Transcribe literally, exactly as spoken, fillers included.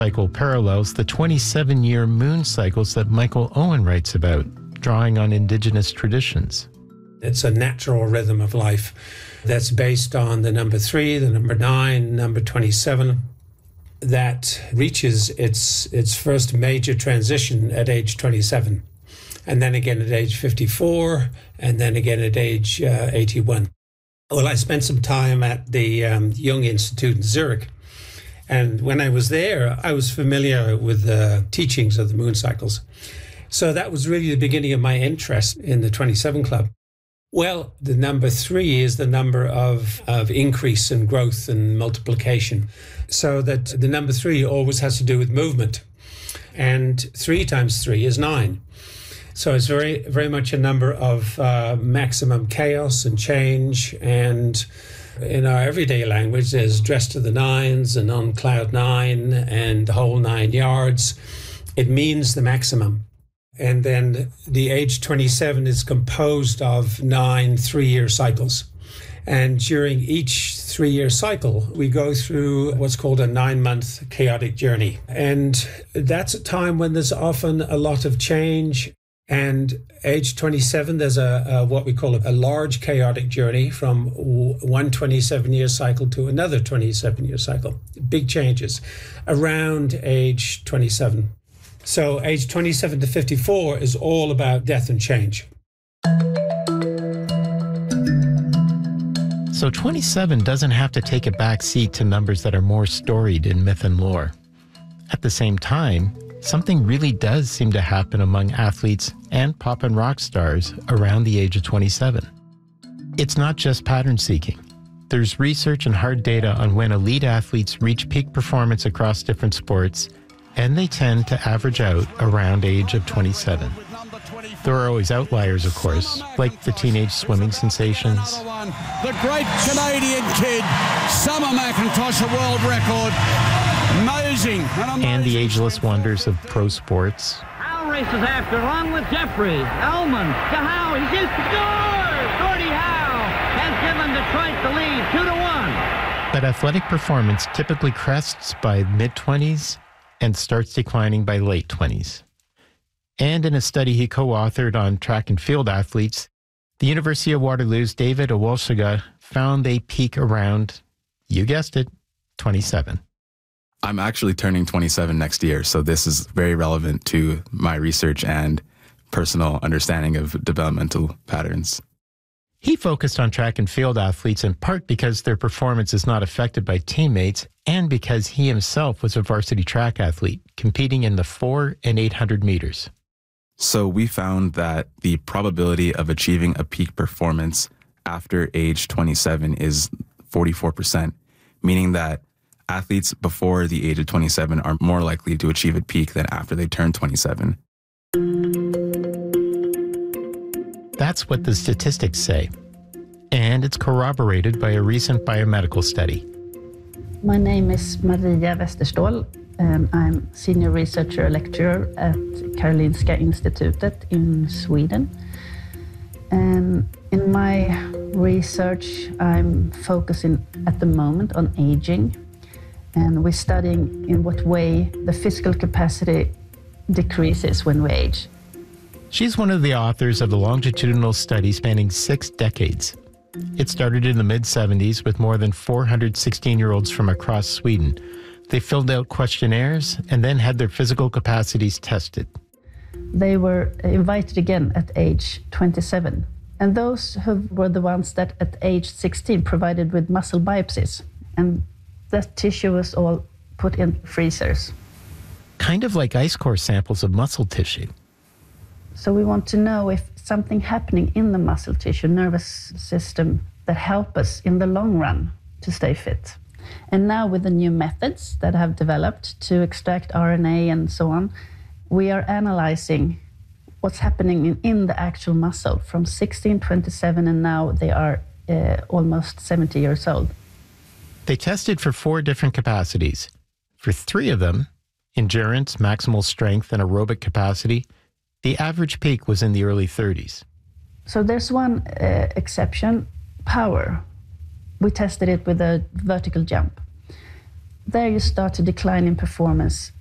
cycle parallels the twenty-seven-year moon cycles that Michael Owen writes about, drawing on indigenous traditions. It's a natural rhythm of life that's based on the number three, the number nine, number twenty-seven, that reaches its its first major transition at age twenty-seven, and then again at age fifty-four, and then again at age uh, eighty-one. Well, I spent some time at the um, Jung Institute in Zurich, and when I was there, I was familiar with the teachings of the moon cycles. So that was really the beginning of my interest in the twenty-seven Club. Well, the number three is the number of, of increase and growth and multiplication. So that the number three always has to do with movement. And three times three is nine. So it's very, very much a number of uh, maximum chaos and change. And in our everyday language, there's dress to the nines and on cloud nine and the whole nine yards. It means the maximum. And then the age twenty-seven is composed of nine three-year cycles. And during each three-year cycle, we go through what's called a nine-month chaotic journey. And that's a time when there's often a lot of change. And age twenty-seven, there's a, a what we call a, a large chaotic journey from one twenty-seven-year cycle to another twenty-seven-year cycle. Big changes around age twenty-seven. So age twenty-seven to fifty-four is all about death and change. So twenty-seven doesn't have to take a back seat to numbers that are more storied in myth and lore. At the same time, something really does seem to happen among athletes and pop and rock stars around the age of twenty-seven. It's not just pattern seeking. There's research and hard data on when elite athletes reach peak performance across different sports, and they tend to average out around age of twenty-seven. There are always outliers, of course, like the teenage swimming sensations. The great Canadian kid, Summer McIntosh, a world record. Amazing. amazing. And the ageless wonders of pro sports. Howe races after, along with Jeffrey, Elman, to Howe. He's just scored! Gordie Howe has given Detroit the lead, two to one. But athletic performance typically crests by mid-twenties and starts declining by late twenties. And in a study he co-authored on track and field athletes, the University of Waterloo's David Owolshaga found they peak around, you guessed it, twenty-seven. I'm actually turning twenty-seven next year, so this is very relevant to my research and personal understanding of developmental patterns. He focused on track and field athletes in part because their performance is not affected by teammates and because he himself was a varsity track athlete, competing in the four and eight hundred meters. So we found that the probability of achieving a peak performance after age twenty-seven is forty-four percent, meaning that athletes before the age of twenty-seven are more likely to achieve a peak than after they turn twenty-seven. That's what the statistics say. And it's corroborated by a recent biomedical study. My name is Maria Westerståhl. Um, I'm senior researcher lecturer at Karolinska Institutet in Sweden. And in my research, I'm focusing at the moment on aging. And we're studying in what way the physical capacity decreases when we age. She's one of the authors of the longitudinal study spanning six decades. It started in the mid seventies with more than four hundred sixteen-year-olds from across Sweden. They filled out questionnaires and then had their physical capacities tested. They were invited again at age twenty-seven. And those who were the ones that at age sixteen provided with muscle biopsies. And that tissue was all put in freezers. Kind of like ice core samples of muscle tissue. So we want to know if something happening in the muscle tissue, nervous system, that help us in the long run to stay fit. And now with the new methods that have developed to extract R N A and so on, we are analyzing what's happening in, in the actual muscle from sixteen, twenty-seven, and now they are uh, almost seventy years old. They tested for four different capacities. For three of them, endurance, maximal strength, and aerobic capacity, the average peak was in the early thirties. So there's one uh, exception, power. We tested it with a vertical jump. there you start to decline in performance